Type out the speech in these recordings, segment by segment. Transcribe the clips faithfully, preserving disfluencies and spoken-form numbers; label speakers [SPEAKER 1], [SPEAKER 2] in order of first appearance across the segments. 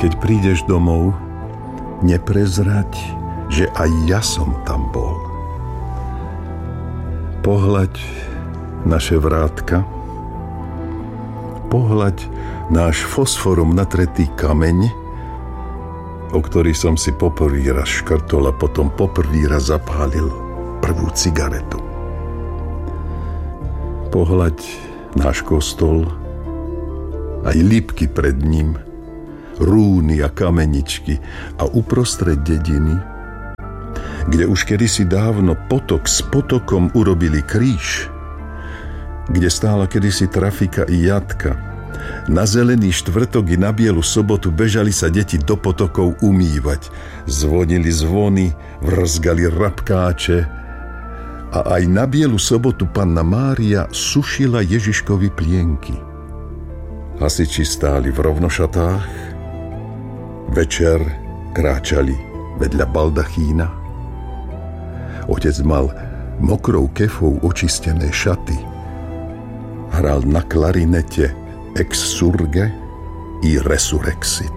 [SPEAKER 1] Keď prídeš domov, neprezrať, že aj ja som tam bol. Pohľaď naše vrátka, pohľaď náš fosforom natretý kameň, o ktorý som si poprvý raz škrtol a potom poprvý raz zapálil prvú cigaretu. Pohľaď náš kostol, aj lípky pred ním, rúny a kameničky a uprostred dediny, kde už kedysi dávno potok s potokom urobili kríž, kde stála kedysi trafika i jatka. Na zelený štvrtok i na bielu sobotu bežali sa deti do potokov umývať. Zvonili zvony, vrzgali rabkáče a aj na bielu sobotu panna Mária sušila Ježiškovi plienky. Hasiči stáli v rovnošatách, večer kráčali vedľa baldachína. Otec mal mokrou kefou očistené šaty. Hral na klarinete ex surge i resurrexit.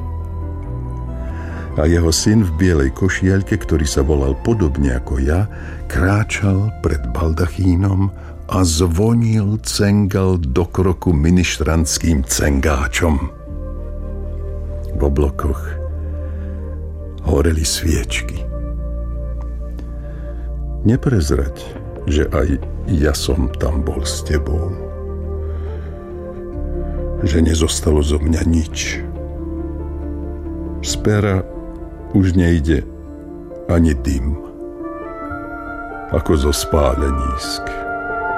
[SPEAKER 1] A jeho syn v bielej košielke, ktorý sa volal podobne ako ja, kráčal pred baldachínom a zvonil, cengal do kroku ministrantským cengáčom. V oblokoch horeli sviečky. Neprezrať, že aj ja som tam bol s tebou. Že nezostalo zo mňa nič. Z pera už nejde ani dym, ako zo spálenísk.